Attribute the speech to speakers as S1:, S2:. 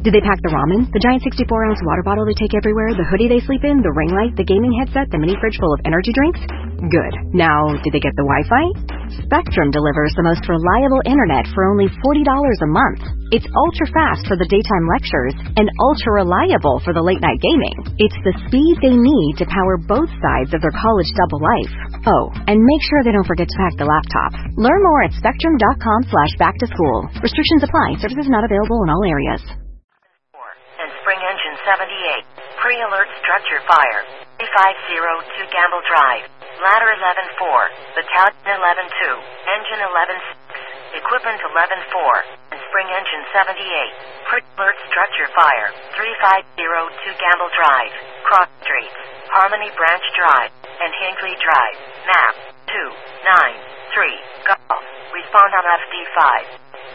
S1: Did they pack the ramen, the giant 64-ounce water bottle they take everywhere, the hoodie they sleep in, the ring light, the gaming headset, the mini fridge full of energy drinks? Good. Now, did they get the Wi-Fi? Spectrum delivers the most reliable internet for only $40 a month. It's ultra-fast for the daytime lectures and ultra-reliable for the late-night gaming. It's the speed they need to power both sides of their college double life. Oh, and make sure they don't forget to pack the laptop. Learn more at spectrum.com/back-to-school. Restrictions apply. Services not available in all areas.
S2: And Spring Engine 78. Pre-alert structure fire. 3502 Gamble Drive. Ladder 11-4. Battalion 11-2. Engine 11-6. Equipment 11-4. And Spring Engine 78. Pre-alert structure fire. 3502 Gamble Drive. Cross Streets. Harmony Branch Drive. And Hinckley Drive. Map 293. Golf. Respond on FD5.